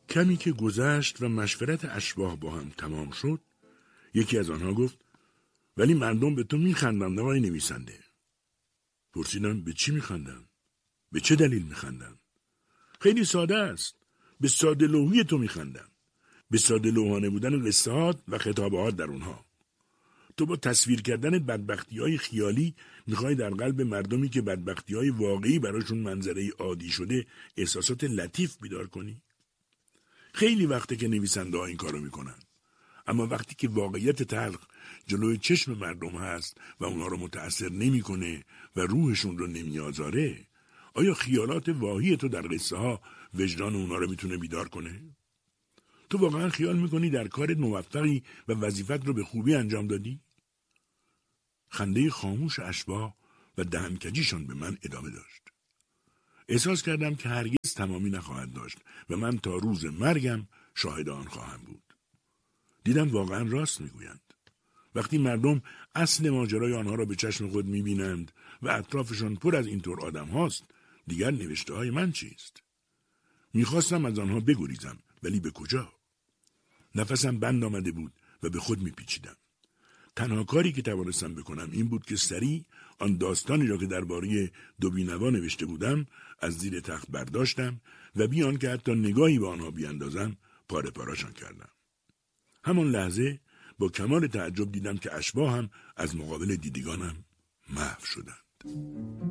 کمی که گذشت و مشورت اشباح با هم تمام شد، یکی از آنها گفت ولی مردم به تو میخندند آقای نویسنده. پرسیدم به چی میخندن؟ به چه دلیل میخندن؟ خیلی ساده است. به ساده لوحی تو میخندن. به ساده لوحانه بودن قصه‌هات و خطابه‌هات در اونها. تو با تصویر کردن بدبختی‌های خیالی میخوای در قلب مردمی که بدبختی‌های واقعی براشون منظره عادی شده احساسات لطیف بیدار کنی؟ خیلی وقته که نویسنده‌ها این کارو میکنن. اما وقتی که واقعیت تلخ جلوی چشم مردم هست و اونها رو متأثر نمیکنه و روحشون رو نمیآزاره، آیا خیالات واهی تو در قصه ها وجدان اونها رو میتونه بیدار کنه؟ تو واقعا خیال میکنی در کارت موفقی و وظیفت رو به خوبی انجام دادی؟ خنده خاموش اشباح و دهنکجیشان به من ادامه داشت. احساس کردم که هرگز تمامی نخواهد داشت و من تا روز مرگم شاهد آن خواهم بود. دیدم واقعا راست میگویند. وقتی مردم اصل ماجرای آنها را به چشم خود میبینند و اطرافشان پر از اینطور آدم هاست، دیگر نوشته های من چیست؟ میخواستم از آنها بگریزم، ولی به کجا؟ نفسم بند آمده بود و به خود میپیچیدم. تنها کاری که توانستم بکنم این بود که سریع آن داستانی را که درباره دو بینوا نوشته بودم از زیر تخت برداشتم و بی آنکه حتی نگاهی به آنها بیاندازم پاره پاره‌شان کردم. همان لحظه با کمال تعجب دیدم که اشباح هم از مقابل دیدگانم محو شدند.